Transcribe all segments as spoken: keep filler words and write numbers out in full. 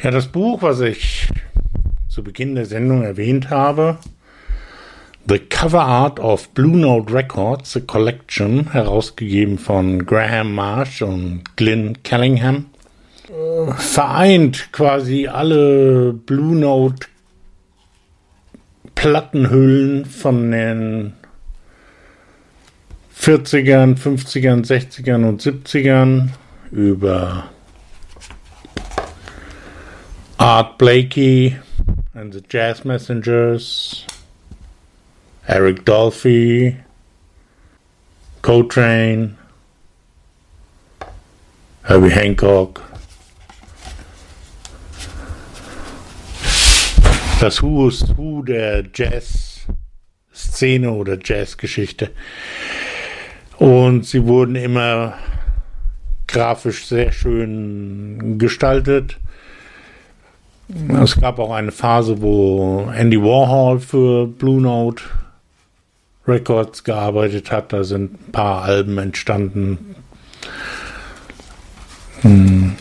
Ja, das Buch, was ich zu Beginn der Sendung erwähnt habe, The Cover Art of Blue Note Records, a Collection, herausgegeben von Graham Marsh und Glyn Callingham, vereint quasi alle Blue Note Plattenhüllen von den vierzigern, fünfzigern, sechzigern und siebzigern über Art Blakey and the Jazz Messengers, Eric Dolphy, Coltrane, Herbie Hancock, das Who's Who der Jazz-Szene oder Jazzgeschichte. Und sie wurden immer grafisch sehr schön gestaltet. Es gab auch eine Phase, wo Andy Warhol für Blue Note Records gearbeitet hat. Da sind ein paar Alben entstanden. Hm.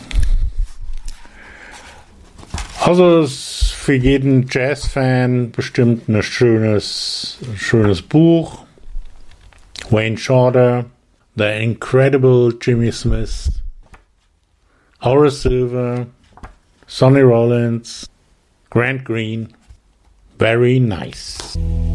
Also es ist für jeden Jazz-Fan bestimmt ein schönes, schönes Buch. Wayne Shorter, The Incredible Jimmy Smith, Horace Silver, Sonny Rollins, Grant Green. Very nice.